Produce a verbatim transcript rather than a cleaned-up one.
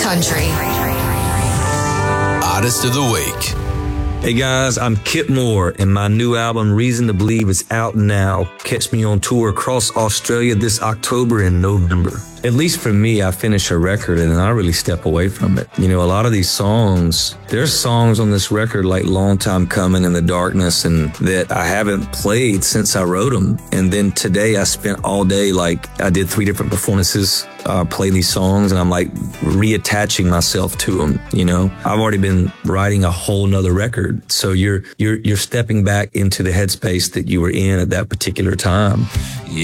country. Artist of the Week. Hey guys, I'm Kip Moore, and my new album, Reason to Believe, is out now. Catch me on tour across Australia this October and November. At least for me, I finish a record and then I really step away from it. You know, a lot of these songs, there's songs on this record like Long Time Coming in the Darkness and that I haven't played since I wrote them. And then today I spent all day, like I did three different performances, uh, play these songs, and I'm like reattaching myself to them. You know, I've already been writing a whole nother record. So you're, you're, you're stepping back into the headspace that you were in at that particular time.